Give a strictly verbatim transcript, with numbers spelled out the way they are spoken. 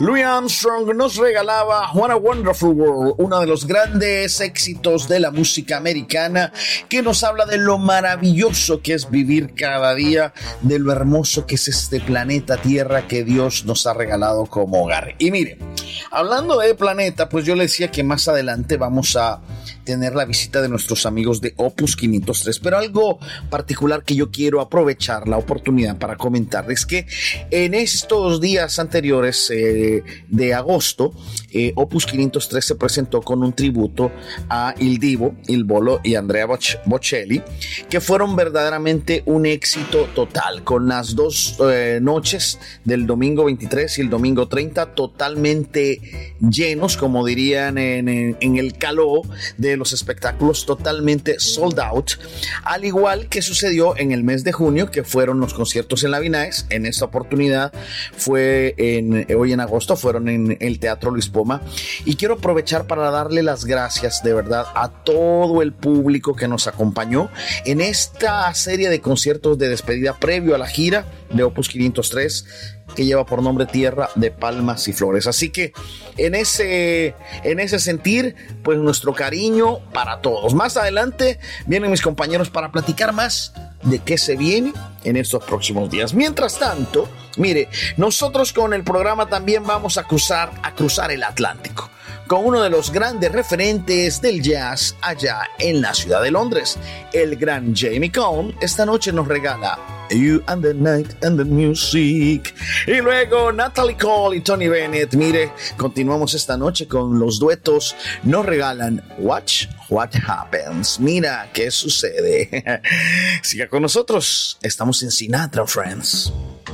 Louis Armstrong nos regalaba What a Wonderful World, uno de los grandes éxitos de la música americana, que nos habla de lo maravilloso que es vivir cada día, de lo hermoso que es este planeta Tierra que Dios nos ha regalado como hogar. Y miren, hablando de planeta, pues yo le decía que más adelante vamos a tener la visita de nuestros amigos de Opus quinientos tres, pero algo particular que yo quiero aprovechar la oportunidad para comentarles que en estos días anteriores eh, de agosto, eh, Opus quinientos tres se presentó con un tributo a Il Divo, Il Bolo y Andrea Bocelli, que fueron verdaderamente un éxito total, con las dos eh, noches del domingo veintitrés y el domingo treinta totalmente llenos, como dirían en, en, en el caló de los espectáculos, totalmente sold out, al igual que sucedió en el mes de junio, que fueron los conciertos en la Vinaes. En esta oportunidad fue en, hoy en agosto fueron en el Teatro Luis Poma, y quiero aprovechar para darle las gracias de verdad a todo el público que nos acompañó en esta serie de conciertos de despedida previo a la gira de Opus quinientos tres, que lleva por nombre Tierra de Palmas y Flores. Así que en ese, en ese sentir, pues nuestro cariño para todos. Más adelante vienen mis compañeros para platicar más de qué se viene en estos próximos días. Mientras tanto, mire, nosotros con el programa también vamos a cruzar, a cruzar el Atlántico con uno de los grandes referentes del jazz allá en la ciudad de Londres. El gran Jamie Cullum esta noche nos regala You and the Night and the Music. Y luego Natalie Cole y Tony Bennett. Mire, continuamos esta noche con los duetos. Nos regalan Watch What Happens. Mira qué sucede. Siga con nosotros. Estamos en Sinatra Friends.